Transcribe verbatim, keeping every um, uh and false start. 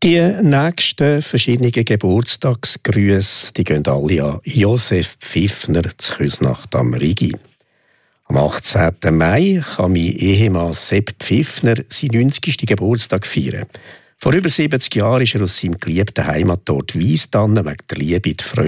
Die nächsten verschiedenen Geburtstagsgrüße, die gehen alle an Josef Pfiffner zu Küsnacht am Rigi. Am achtzehnten Mai kann mein Ehemann Sepp Pfiffner seinen neunzigsten Geburtstag feiern. Vor über siebzig Jahren ist er aus seinem geliebten Heimatort Weisdannen wegen der Liebe, die Freude